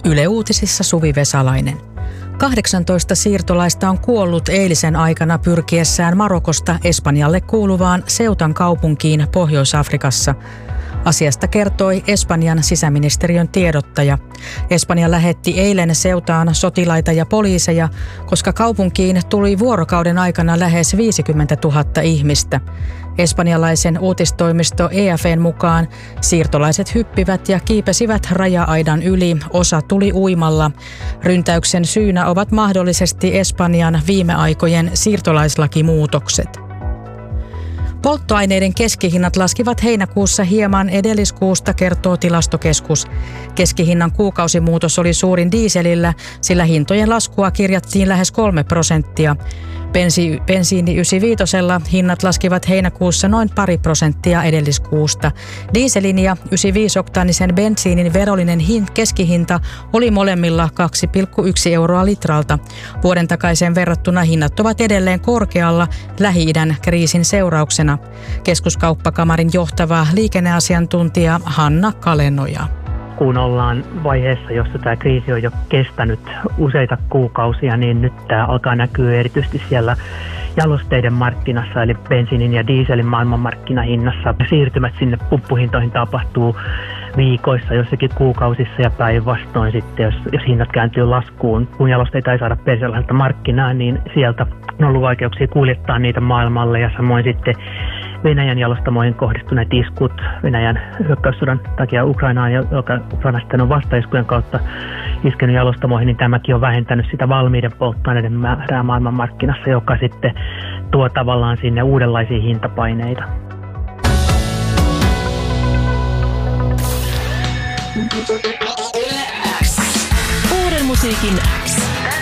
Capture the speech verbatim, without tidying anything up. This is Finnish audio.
Yle Uutisissa Suvi Vesalainen. kahdeksantoista siirtolaista on kuollut eilisen aikana pyrkiessään Marokosta Espanjalle kuuluvaan Ceutan kaupunkiin Pohjois-Afrikassa. Asiasta kertoi Espanjan sisäministeriön tiedottaja. Espanja lähetti eilen Ceutaan sotilaita ja poliiseja, koska kaupunkiin tuli vuorokauden aikana lähes viisikymmentätuhatta ihmistä. Espanjalaisen uutistoimisto E F N mukaan siirtolaiset hyppivät ja kiipesivät raja-aidan yli, osa tuli uimalla. Ryntäyksen syynä ovat mahdollisesti Espanjan viime aikojen siirtolaislakimuutokset. Polttoaineiden keskihinnat laskivat heinäkuussa hieman edelliskuusta, kertoo Tilastokeskus. Keskihinnan kuukausimuutos oli suurin dieselillä, sillä hintojen laskua kirjattiin lähes kolme prosenttia. Bensi, bensiini yhdeksänkymmentäviisi hinnat laskivat heinäkuussa noin pari prosenttia edelliskuusta. Dieselin ja yhdeksänkymmentäviisi-oktaanisen bensiinin verollinen hin, keskihinta oli molemmilla kaksi pilkku yksi euroa litralta. Vuoden takaiseen verrattuna hinnat ovat edelleen korkealla Lähi-idän kriisin seurauksena. Keskuskauppakamarin johtava liikenneasiantuntija Hanna Kalenoja. Kun ollaan vaiheessa, jossa tämä kriisi on jo kestänyt useita kuukausia, niin nyt tämä alkaa näkyä erityisesti siellä jalosteiden markkinassa, eli bensiinin ja dieselin maailmanmarkkinahinnassa. Siirtymät sinne pumppuhintoihin tapahtuu viikoissa, jossakin kuukausissa ja päinvastoin sitten, jos, jos hinnat kääntyy laskuun. Kun jalosteita ei saada persialaiselta markkinaan, niin sieltä on ollut vaikeuksia kuljettaa niitä maailmalle ja samoin sitten Venäjän jalostamoihin kohdistuneet iskut Venäjän hyökkäyssodan takia Ukrainaan, joka Ukraina sitten on vastaiskujen kautta iskenyt jalostamoihin, niin tämäkin on vähentänyt sitä valmiiden polttoaineiden määrää maailmanmarkkinassa, joka sitten tuo tavallaan sinne uudenlaisia hintapaineita. Uuden musiikin X.